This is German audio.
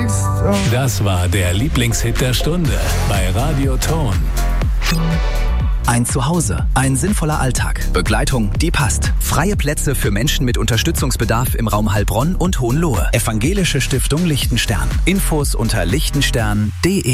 Das war der Lieblingshit der Stunde bei Radio Ton. Ein Zuhause, ein sinnvoller Alltag, Begleitung, die passt. Freie Plätze für Menschen mit Unterstützungsbedarf im Raum Heilbronn und Hohenlohe. Evangelische Stiftung Lichtenstern. Infos unter lichtenstern.de